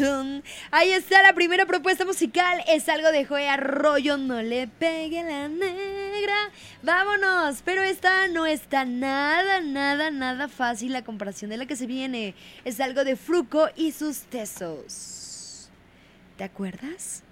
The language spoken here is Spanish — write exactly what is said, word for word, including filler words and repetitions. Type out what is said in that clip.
Ahí está la primera propuesta musical. Es algo de Joey Arroyo. No le pegue la negra. Vámonos. Pero esta no está nada, nada, nada fácil a comparación de la que se viene. Es algo de Fruco y sus tesos. ¿Te acuerdas?